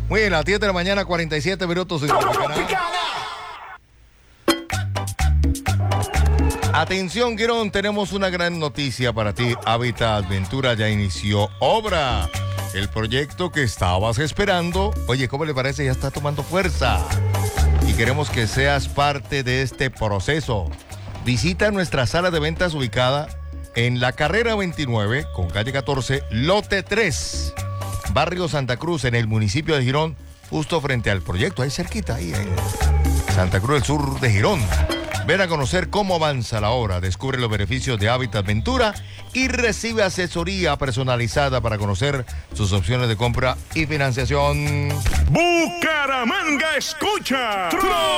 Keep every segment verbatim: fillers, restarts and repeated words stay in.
Muy bien, a las diez de la mañana, cuarenta y siete minutos. En Atención, Girón, tenemos una gran noticia para ti. Hábitat Ventura ya inició obra. El proyecto que estabas esperando, oye, ¿cómo le parece? Ya está tomando fuerza. Y queremos que seas parte de este proceso. Visita nuestra sala de ventas ubicada en la carrera veintinueve, con calle catorce, lote tres, barrio Santa Cruz, en el municipio de Girón, justo frente al proyecto, ahí cerquita, ahí en Santa Cruz del Sur de Girón. Ven a conocer cómo avanza la obra, descubre los beneficios de Hábitat Ventura y recibe asesoría personalizada para conocer sus opciones de compra y financiación. Bucaramanga escucha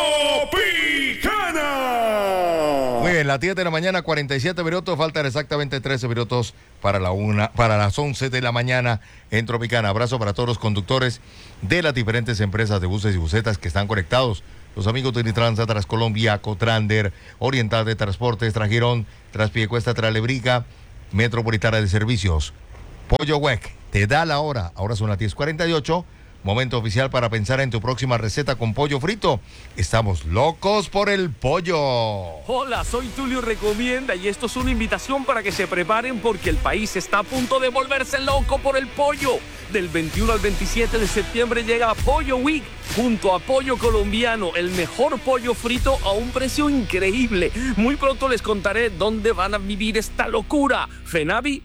Tropicana. Muy bien, las diez de la mañana, cuarenta y siete minutos, faltan exactamente trece minutos para la una, para las once de la mañana en Tropicana. Abrazo para todos los conductores de las diferentes empresas de buses y busetas que están conectados. Los amigos de Unitrans, Transcolombia, Cotrander, Oriental de Transportes, Transgirón, Transpiecuesta, Tralebrica, Metropolitana de Servicios. Pollo Huec, te da la hora. Ahora son las diez cuarenta y ocho. Momento oficial para pensar en tu próxima receta con pollo frito. Estamos locos por el pollo. Hola, soy Tulio Recomienda y esto es una invitación para que se preparen porque el país está a punto de volverse loco por el pollo. Del veintiuno al veintisiete de septiembre llega Pollo Week junto a Pollo Colombiano, el mejor pollo frito a un precio increíble. Muy pronto les contaré dónde van a vivir esta locura. Fenavi